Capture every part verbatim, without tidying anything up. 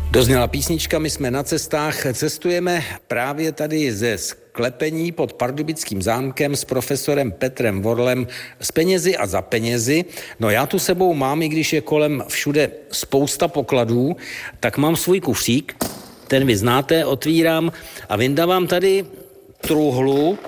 Dozněla písnička, my jsme na cestách, cestujeme právě tady ze sklepení pod Pardubickým zámkem s profesorem Petrem Vorlem z Penězi a za penězi. No já tu sebou mám, i když je kolem všude spousta pokladů, tak mám svůj kufřík, ten vy znáte, otvírám a vyndávám tady truhlu.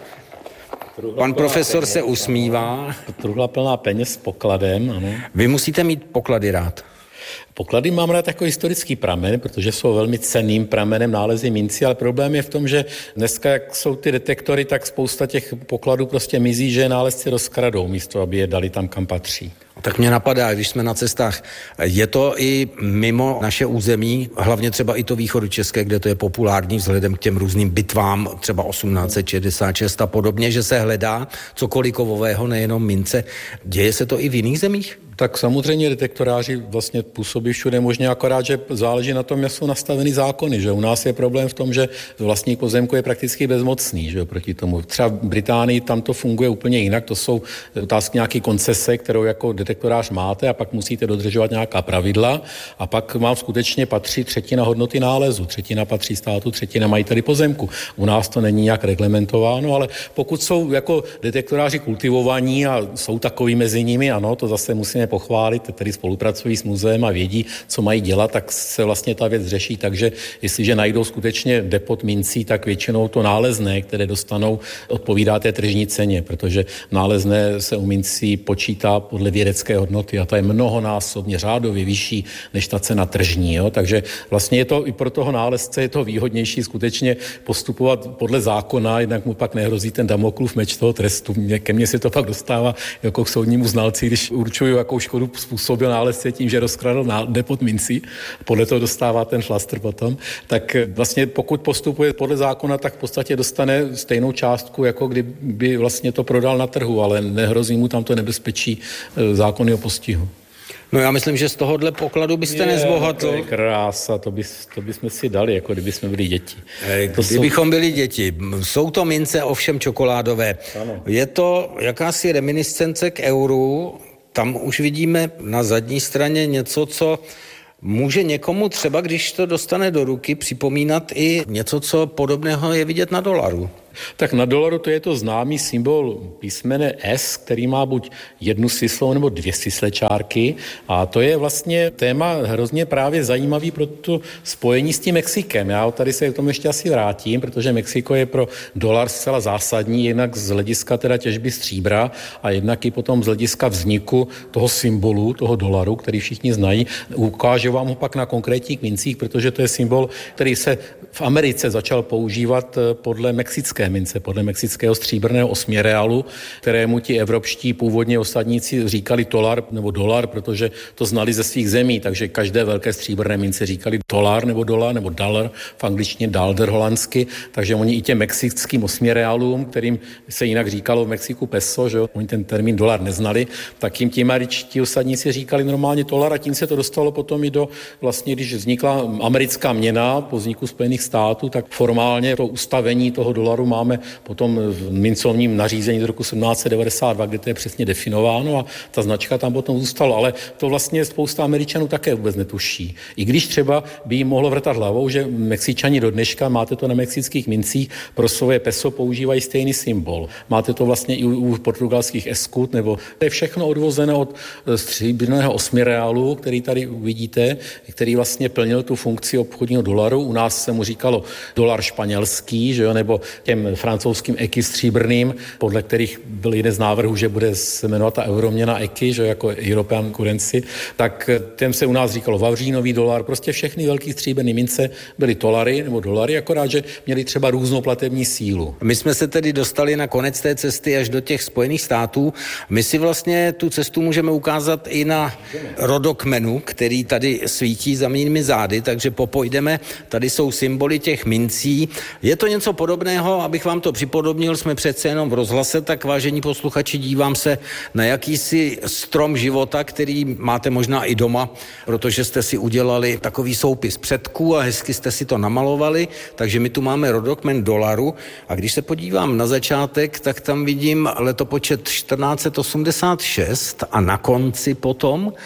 Pan profesor peněz, se usmívá. Truhla plná peněz s pokladem, ano. Vy musíte mít poklady rád. Poklady mám rád jako historický pramen, protože jsou velmi cenným pramenem nálezy mincí, ale problém je v tom, že dneska, jak jsou ty detektory, tak spousta těch pokladů prostě mizí, že nálezci rozkradou místo, aby je dali tam, kam patří. Tak mě napadá, když jsme na cestách, je to i mimo naše území, hlavně třeba i to východočeské, kde to je populární vzhledem k těm různým bitvám, třeba osmnáct set šedesát šest a podobně, že se hledá cokoliv kovového, nejenom mince. Děje se to i v jiných zemích? Tak samozřejmě detektoráři vlastně působí všude možně, akorát, že záleží na tom, jak jsou nastaveny zákony, že u nás je problém v tom, že vlastník pozemku je prakticky bezmocný, že proti tomu. Třeba v Británii tam to funguje úplně jinak, to jsou otázky nějaký koncese, kterou jako detektorář máte a pak musíte dodržovat nějaká pravidla a pak vám skutečně patří třetina hodnoty nálezu, třetina patří státu, třetina majiteli pozemku. U nás to není nějak reglementováno, ale pokud jsou jako detektoráři kultivovaní a jsou takový mezi nimi, ano, to zase musíme pochválit, který spolupracují s muzeem a vědí, co mají dělat, tak se vlastně ta věc řeší. Takže jestliže najdou skutečně depot mincí, tak většinou to nálezné, které dostanou, odpovídá té tržní ceně, protože nálezné se u mincí počítá podle vědecké hodnoty a ta je mnohonásobně řádově vyšší než ta cena tržní. Jo? Takže vlastně je to i pro toho nálezce je to výhodnější skutečně postupovat podle zákona, jednak mu pak nehrozí ten Damoklův meč toho trestu. Ke mně se to pak dostává jako k soudnímu znalci, když určuju, jakou škodu způsobil nálezce tím, že rozkradl depot mincí, podle toho dostává ten šlastr potom, tak vlastně pokud postupuje podle zákona, tak v podstatě dostane stejnou částku, jako kdyby vlastně to prodal na trhu, ale nehrozí mu tam to nebezpečí zákonného postihu. No já myslím, že z tohohle pokladu byste nezbohatl. To je krása, to, bys, to bychom si dali, jako kdyby jsme byli děti. To Kdybychom jsou... byli děti. Jsou to mince ovšem čokoládové. Ano. Je to jakási reminiscence k euru. Tam už vidíme na zadní straně něco, co může někomu třeba, když to dostane do ruky, připomínat i něco, co podobného je vidět na dolaru. Tak na dolaru to je to známý symbol písmene S, který má buď jednu svislou nebo dvě svislé čárky a to je vlastně téma hrozně právě zajímavý pro to spojení s tím Mexikem. Já tady se k tomu ještě asi vrátím, protože Mexiko je pro dolar zcela zásadní, jednak z hlediska teda těžby stříbra a jednak i potom z hlediska vzniku toho symbolu, toho dolaru, který všichni znají. Ukážu vám ho pak na konkrétních mincích, protože to je symbol, který se v Americe začal používat podle mexické mince, podle mexického stříbrného osměreálu, kterému ti evropští původně osadníci říkali tolar nebo dolar, protože to znali ze svých zemí, takže každé velké stříbrné mince říkali dolar nebo dolar nebo dollar, v angličtině dalder holandsky, takže oni i těm mexickým osměreálům, kterým se jinak říkalo v Mexiku peso, že jo, oni ten termín dolar neznali, tak jim ti američtí osadníci říkali normálně dolar a tím se to dostalo potom i do, vlastně když vznikla americká měna po vzniku Spojených států, tak formálně to ustavení toho dolaru máme potom v mincovním nařízení z roku sedmnáct set devadesát dva, kde to je přesně definováno a ta značka tam potom zůstala, ale to vlastně spousta Američanů také vůbec netuší. I když třeba by jim mohlo vrtat hlavou, že Mexičani do dneška, máte to na mexických mincích, pro svoje peso používají stejný symbol. Máte to vlastně i u portugalských eskut, nebo to je všechno odvozené od stříbrného osměreálu, který tady vidíte, který vlastně plnil tu funkci obchodního dolaru. U nás se mu říkalo dolar španělský, že jo, nebo těm francouzským eky stříbrným, podle kterých byl jeden z návrhů, že bude se jmenovat ta euroměna eky, že jako European currency, tak těm se u nás říkalo vavřínový dolar, prostě všechny velké stříbrné mince byly dolary nebo dolary, akorát, že měli třeba různou platební sílu. My jsme se tedy dostali na konec té cesty až do těch Spojených států. My si vlastně tu cestu můžeme ukázat i na rodokmenu, který tady svítí za mými zády, takže popojdeme. Tady jsou symboly těch mincí. Je to něco podobného, abych vám to připodobnil, jsme přece jenom v rozhlase, tak vážení posluchači, dívám se na jakýsi strom života, který máte možná i doma, protože jste si udělali takový soupis předků a hezky jste si to namalovali, takže my tu máme rodokmen dolaru a když se podívám na začátek, tak tam vidím letopočet čtrnáct set osmdesát šest a na konci potom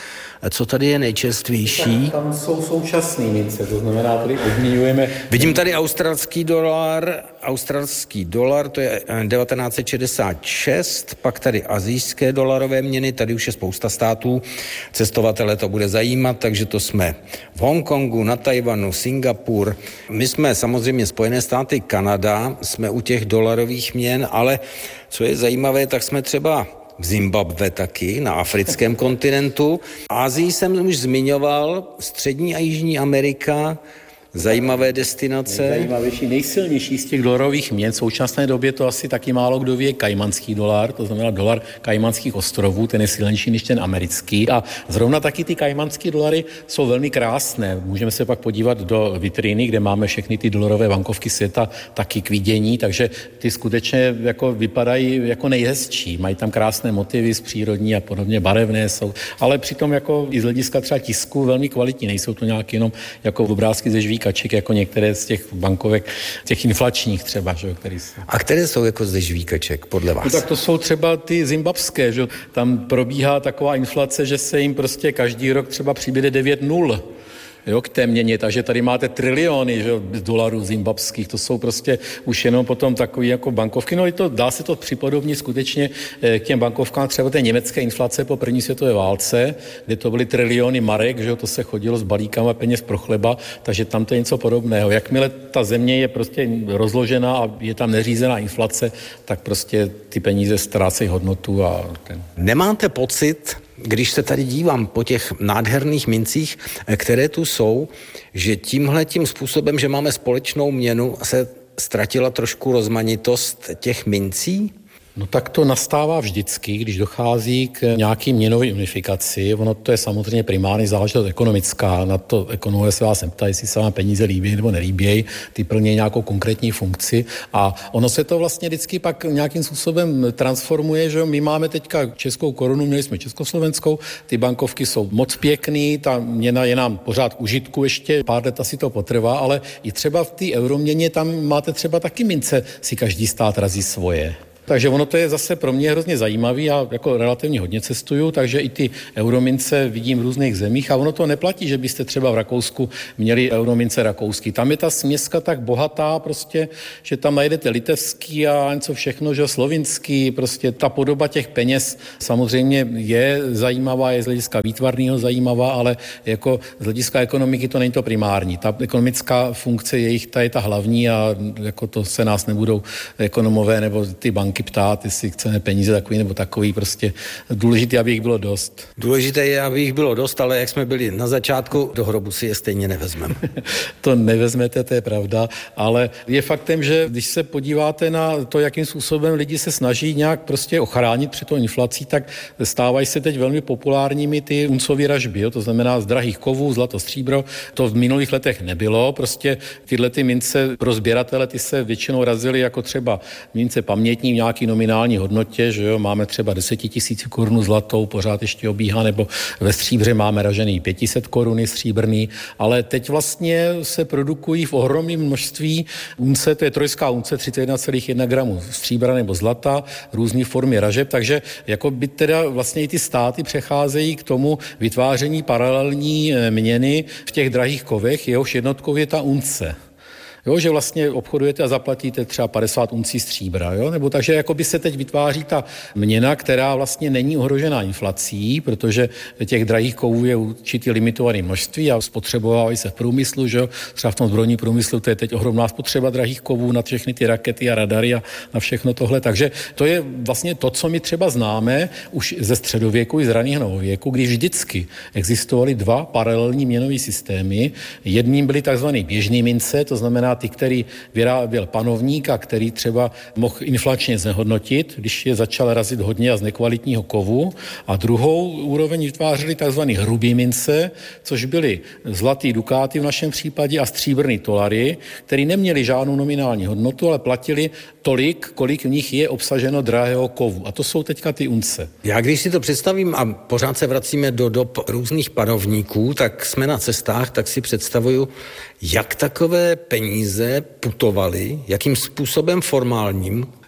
co tady je nejčerstvější? Tam jsou současné mince, to znamená, tady obměňujeme. Vidím tady australský dolar, australský dolar, to je devatenáct set šedesát šest, pak tady asijské dolarové měny, tady už je spousta států, cestovatele to bude zajímat, takže to jsme v Hongkongu, na Tajvanu, Singapur. My jsme samozřejmě Spojené státy, Kanada, jsme u těch dolarových měn, ale co je zajímavé, tak jsme třeba v Zimbabwe taky, na africkém kontinentu. Asii jsem už zmiňoval, Střední a Jižní Amerika, zajímavé destinace. Nejzajímavější, nejsilnější z těch dolarových měn v současné době to asi taky málo kdo ví, je kajmanský dolar, to znamená dolar Kajmanských ostrovů, ten je silnější než ten americký. A zrovna taky ty kajmanské dolary jsou velmi krásné. Můžeme se pak podívat do vitríny, kde máme všechny ty dolarové bankovky světa taky k vidění, takže ty skutečně jako vypadají jako nejhezčí. Mají tam krásné motivy z přírodní a podobně, barevné jsou, ale přitom jako i z hlediska třeba tisku velmi kvalitní, nejsou to nějak jenom jako obrázky ze žvíkaček, jako některé z těch bankovek, těch inflačních třeba, že, který jsou. A které jsou jako ze žvíkaček podle vás? No, tak to jsou třeba ty zimbabské, že tam probíhá taková inflace, že se jim prostě každý rok třeba přibude devět nul. Jo, k té měně, takže tady máte triliony, že, dolarů zimbabských, to jsou prostě už jenom potom takový jako bankovky, no i to, dá se to připodobnit skutečně k těm bankovkám třeba té německé inflace po první světové válce, kde to byly triliony marek, že to se chodilo s balíkama peněz pro chleba, takže tam to je něco podobného. Jakmile ta země je prostě rozložená a je tam neřízená inflace, tak prostě ty peníze ztrácejí hodnotu a ten... Nemáte pocit, když se tady dívám po těch nádherných mincích, které tu jsou, že tímhletím způsobem, že máme společnou měnu, se ztratila trošku rozmanitost těch mincí? No tak to nastává vždycky, když dochází k nějaký měnové unifikaci. Ono to je samozřejmě primární záležitost ekonomická. Na to ekonomové se vás neptají, jestli se vám peníze líbí nebo nelíbí. Ty plní nějakou konkrétní funkci. A ono se to vlastně vždycky pak nějakým způsobem transformuje, že my máme teďka českou korunu, měli jsme československou, ty bankovky jsou moc pěkný, ta měna je nám pořád k užitku, ještě pár let asi to potrvá, ale i třeba v té euroměně tam máte třeba taky mince, si každý stát razí svoje. Takže ono to je zase pro mě hrozně zajímavý, já jako relativně hodně cestuju, takže i ty euromince vidím v různých zemích a ono to neplatí, že byste třeba v Rakousku měli euromince rakouský. Tam je ta směska tak bohatá prostě, že tam najdete litevský a něco všechno, že slovinský, prostě ta podoba těch peněz samozřejmě je zajímavá, je z hlediska výtvarného zajímavá, ale jako z hlediska ekonomiky to není to primární. Ta ekonomická funkce jejich, ta je ta hlavní a jako to se nás nebudou ekonomové nebo ty banky ptát, jestli chceme peníze takový nebo takový, prostě důležité, aby jich bylo dost. Důležité je, aby jich bylo dost, ale jak jsme byli na začátku, do hrobu si je stejně nevezmeme. To nevezmete, to je pravda, ale je faktem, že když se podíváte na to, jakým způsobem lidi se snaží nějak prostě ochránit před tou inflací, tak stávají se teď velmi populárními ty uncové ražby, jo? To znamená z drahých kovů, zlato, stříbro, to v minulých letech nebylo, prostě tyhle ty mince pro sběratele, ty se většinou razily jako třeba mince pamětní v nějaký nominální hodnotě, že jo, máme třeba deset tisíc korun zlatou, pořád ještě obíhá, nebo ve stříbře máme ražený pět set koruny stříbrný, ale teď vlastně se produkují v ohromném množství unce, to je trojská unce, třicet jedna celá jedna gramu stříbra nebo zlata, různé formy ražeb, takže jako by teda vlastně i ty státy přecházejí k tomu vytváření paralelní měny v těch drahých kovech, jehož jednotkou je ta unce. Jo, že vlastně obchodujete a zaplatíte třeba padesát uncí stříbra, jo? Nebo takže jako by se teď vytváří ta měna, která vlastně není ohrožená inflací, protože těch drahých kovů je určitý limitovaný množství a spotřebovávají se v průmyslu, že jo? Třeba v tom zbrojním průmyslu to je teď ohromná spotřeba drahých kovů na všechny ty rakety a radary a na všechno tohle. Takže to je vlastně to, co my třeba známe už ze středověku i z raného novověku, když vždycky existovaly dva paralelní měnové systémy. Jedním byly takzvané běžné mince, to znamená ty, který vyráběl panovník a který třeba mohl inflačně znehodnotit, když je začal razit hodně a z nekvalitního kovu. A druhou úroveň vytvářeli tzv. Hrubý mince, což byly zlatý dukáty v našem případě a stříbrný dolary, který neměli žádnou nominální hodnotu, ale platili tolik, kolik v nich je obsaženo drahého kovu. A to jsou teďka ty unce. Já když si to představím a pořád se vracíme do dob různých panovníků, tak jsme na cestách, tak si představuju, jak takové peníze putovaly, jakým způsobem formálním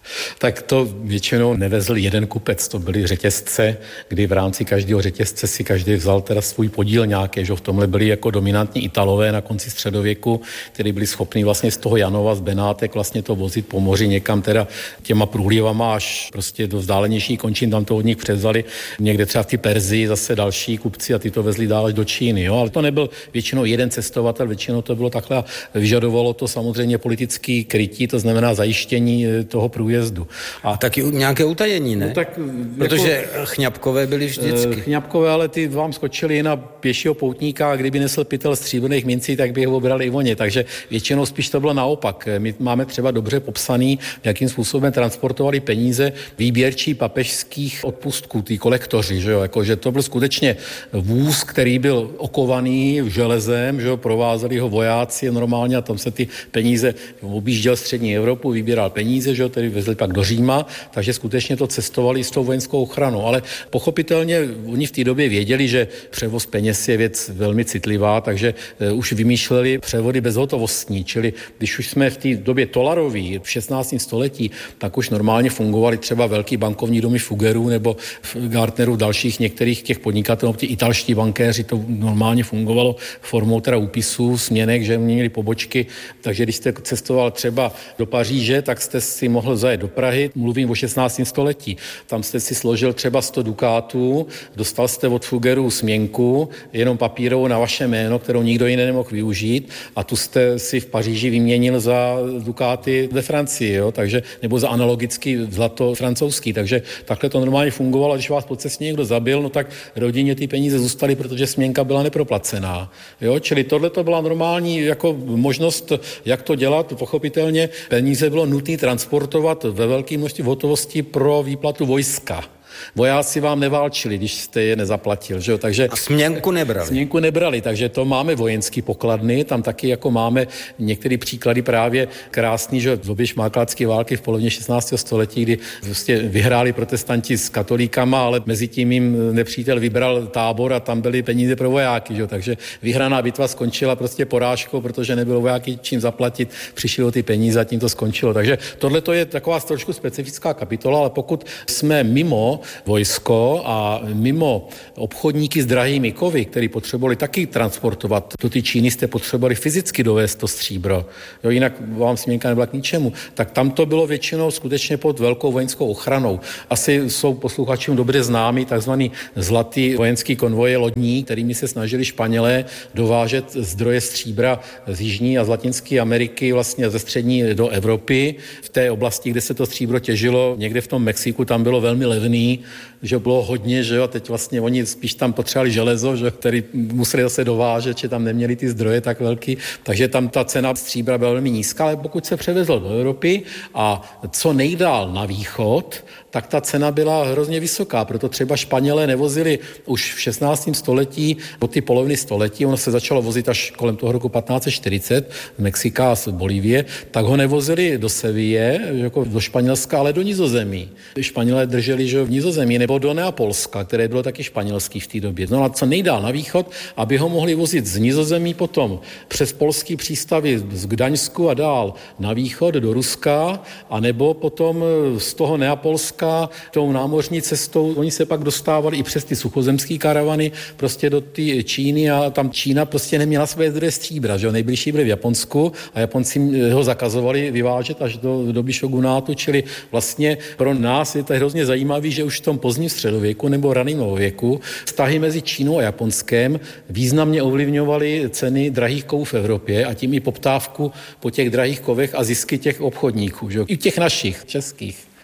Tak to většinou nevezl jeden kupec, to byly řetězce, kdy v rámci každého řetězce si každý vzal teda svůj podíl nějaký, že v tomhle byli jako dominantní Italové na konci středověku, kteří byli schopni vlastně z toho Janova, z Benátek vlastně to vozit po moři někam teda těma průlivama až prostě do vzdálenějších končin, tam to od nich převzali někde třeba v ty Perzii zase další kupci a ty to vezli dál až do Číny, jo, ale to nebyl většinou jeden cestovatel, většinou to bylo takhle a vyžadovalo to samozřejmě politický krytí, to znamená zajištění toho průjezdu. A taky nějaké utajení, ne? No tak, protože jako, chňapkové byli vždycky. Chňapkové, ale ty vám skočili na pěšího poutníka a kdyby nesl pytel stříbrných mincí, tak by ho obrali i oni. Takže většinou spíš to bylo naopak. My máme třeba dobře popsaný, jakým způsobem transportovali peníze výběrčí papežských odpustků, ty kolektoři, že jo? Jako, že to byl skutečně vůz, který byl okovaný železem, že jo? Provázeli ho vojáci normálně a tam se ty peníze objížděl střední Evropu, vybíral peníze, že jo? Tedy vezli pak do Říma, takže skutečně to cestovali s tou vojenskou ochranou. Ale pochopitelně oni v té době věděli, že převoz peněz je věc velmi citlivá, takže už vymýšleli převody bezhotovostní, čili když už jsme v té době Tollarový v šestnáctém století, tak už normálně fungovaly třeba velký bankovní domy Fuggerů nebo Gartnerů, dalších některých těch podnikatelů, ti italští bankéři, to normálně fungovalo formou teda úpisů, směnek, že měli pobočky, takže když jste cestoval třeba do Paříže, tak jste si mohl zajet do Prahy, mluvím o šestnáctém století. Tam jste si složil třeba sto dukátů, dostal jste od Fuggerů směnku, jenom papírovou na vaše jméno, kterou nikdo jiný nemohl využít a tu jste si v Paříži vyměnil za dukáty ve Francii, jo? Takže, nebo za analogický zlato francouzský. Takže takhle to normálně fungovalo, když vás po cestě někdo zabil, no tak rodině ty peníze zůstaly, protože směnka byla neproplacená. Jo? Čili tohle to byla normální jako možnost, jak to dělat. Pochopitelně peníze bylo nutné transportovat ve velké množství hotovosti pro výplatu vojska. Vojáci vám neválčili, když jste je nezaplatil, že jo? Takže a směnku nebrali. Směnku nebrali, takže to máme vojenský pokladny, tam taky jako máme některé příklady právě krásný, že v době šmáklácké války v polovině šestnáctého století, kdy vlastně vyhráli protestanti s katolíkama, ale mezi tím jim nepřítel vybral tábor a tam byly peníze pro vojáky, že jo? Takže vyhraná bitva skončila prostě porážkou, protože nebylo vojáky čím zaplatit, přišli o ty peníze a tím to skončilo. Takže tohle to je taková trošku specifická kapitola, ale pokud jsme mimo vojsko a mimo obchodníky s drahými kovy, který potřebovali taky transportovat. Do ty Číny jste potřebovali fyzicky dovést to stříbro. Jo, jinak vám směnka nebyla k ničemu. Tak tam to bylo většinou skutečně pod velkou vojenskou ochranou. Asi jsou posluchačům dobře známí takzvaný zlatý vojenský konvoje lodní, kterými se snažili Španělé dovážet zdroje stříbra z Jižní a z Latinské Ameriky vlastně ze střední do Evropy. V té oblasti, kde se to stříbro těžilo, někde v tom Mexiku, tam bylo velmi levný, že bylo hodně, že jo, a teď vlastně oni spíš tam potřebovali železo, že, který museli zase dovážet, že tam neměli ty zdroje tak velký, takže tam ta cena stříbra byla velmi nízká, ale pokud se převezl do Evropy a co nejdál na východ, tak ta cena byla hrozně vysoká, proto třeba Španělé nevozili už v šestnáctém století, od ty poloviny století, ono se začalo vozit až kolem toho roku patnáct set čtyřicet z Mexika a z Bolívie, tak ho nevozili do Seville, jako do Španělska, ale do Nizozemí. Španělé drželi, že v Nizozemí, nebo do Neapolska, které bylo taky španělský v té době. No a co nejdál na východ, aby ho mohli vozit z Nizozemí potom přes polský přístavy z Gdaňsku a dál na východ do Ruska, anebo potom z toho Neapolska tou námořní cestou, oni se pak dostávali i přes ty suchozemské karavany prostě do té Číny a tam Čína prostě neměla své zdroje stříbra, že jo, nejbližší byli v Japonsku a Japonci ho zakazovali vyvážet až do doby šogunátu, čili vlastně pro nás je to hrozně zajímavý, že už v tom pozdním středověku nebo raném novověku vztahy mezi Čínou a Japonskem významně ovlivňovaly ceny drahých kovů v Evropě a tím i poptávku po těch drahých kovech a zisky těch obchodníků, že jo, i těch našich, českých.